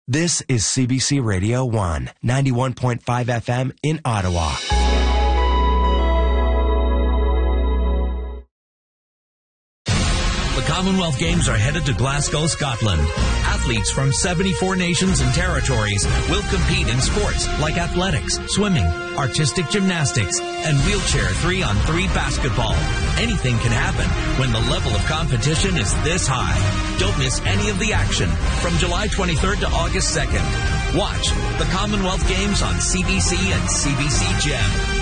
This is CBC Radio 1, 91.5 FM in Ottawa. The Commonwealth Games are headed to Glasgow, Scotland. Athletes from 74 nations and territories will compete in sports like athletics, swimming, artistic gymnastics, and wheelchair 3-on-3 basketball. Anything can happen when the level of competition is this high. Don't miss any of the action from July 23rd to August 2nd. Watch the Commonwealth Games on CBC and CBC Gem.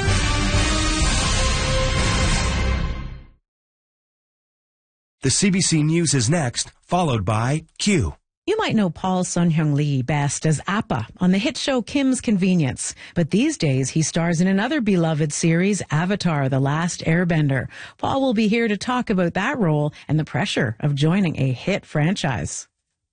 The CBC News is next, followed by Q. You might know Paul Sun-Hyung Lee best as Appa on the hit show Kim's Convenience. But these days, he stars in another beloved series, Avatar: The Last Airbender. Paul will be here to talk about that role and the pressure of joining a hit franchise.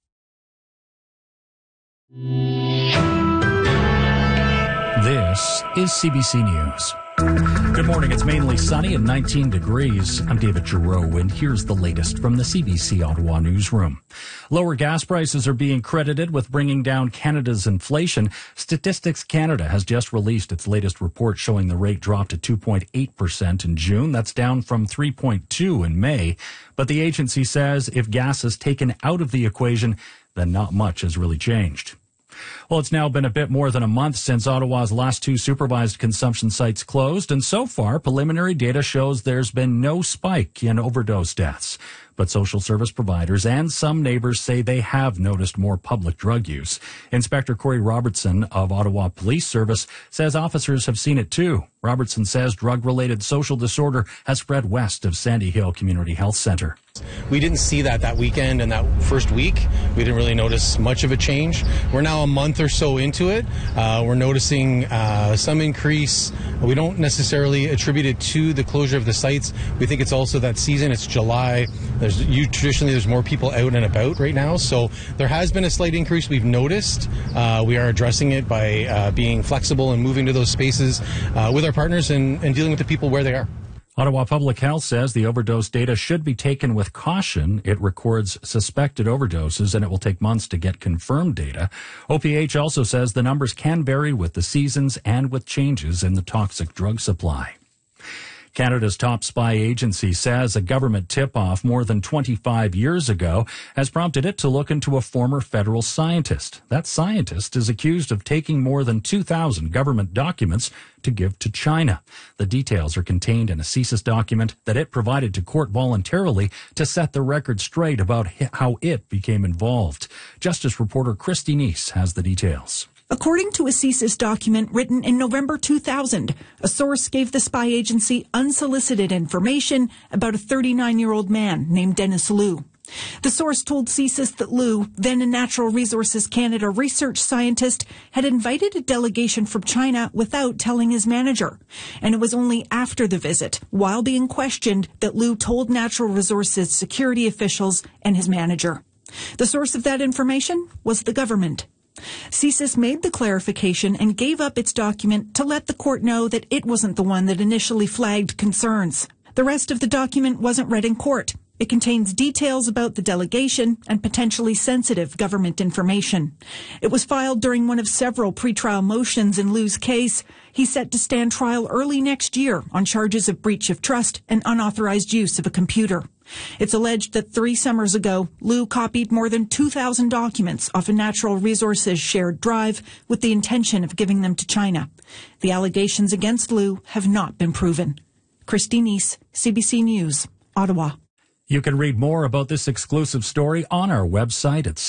This is CBC News. Good morning. It's mainly sunny and 19 degrees. I'm David Giroux, and here's the latest from the CBC Ottawa newsroom. Lower gas prices are being credited with bringing down Canada's inflation. Statistics Canada has just released its latest report showing the rate dropped to 2.8% in June. That's down from 3.2% in May. But the agency says if gas is taken out of the equation, then not much has really changed. Well, it's now been a bit more than a month since Ottawa's last two supervised consumption sites closed, and so far, preliminary data shows there's been no spike in overdose deaths. But social service providers and some neighbors say they have noticed more public drug use. Inspector Corey Robertson of Ottawa Police Service says officers have seen it too. Robertson says drug-related social disorder has spread west of Sandy Hill Community Health Centre. We didn't see that weekend and that first week. We didn't really notice much of a change. We're now a month or so into it. We're noticing some increase. We don't necessarily attribute it to the closure of the sites. We think it's also that season. It's July. Traditionally, there's more people out and about right now. So there has been a slight increase we've noticed. We are addressing it by being flexible and moving to those spaces with our partners and dealing with the people where they are. Ottawa Public Health says the overdose data should be taken with caution. It records suspected overdoses, and it will take months to get confirmed data. OPH also says the numbers can vary with the seasons and with changes in the toxic drug supply. Canada's top spy agency says a government tip-off more than 25 years ago has prompted it to look into a former federal scientist. That scientist is accused of taking more than 2,000 government documents to give to China. The details are contained in a CSIS document that it provided to court voluntarily to set the record straight about how it became involved. Justice reporter Christy Neese has the details. According to a CSIS document written in November 2000, a source gave the spy agency unsolicited information about a 39-year-old man named Dennis Liu. The source told CSIS that Liu, then a Natural Resources Canada research scientist, had invited a delegation from China without telling his manager. And it was only after the visit, while being questioned, that Liu told Natural Resources security officials and his manager. The source of that information was the government. CSIS made the clarification and gave up its document to let the court know that it wasn't the one that initially flagged concerns. The rest of the document wasn't read in court. It contains details about the delegation and potentially sensitive government information. It was filed during one of several pretrial motions in Liu's case. He's set to stand trial early next year on charges of breach of trust and unauthorized use of a computer. It's alleged that 3 summers ago, Liu copied more than 2,000 documents off a Natural Resources shared drive with the intention of giving them to China. The allegations against Liu have not been proven. Christy Neese, CBC News, Ottawa. You can read more about this exclusive story on our website at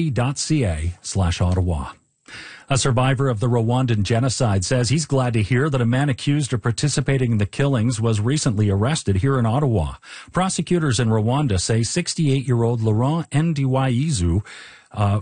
cbc.ca/Ottawa. A survivor of the Rwandan genocide says he's glad to hear that a man accused of participating in the killings was recently arrested here in Ottawa. Prosecutors in Rwanda say 68-year-old Laurent Ndiwayizu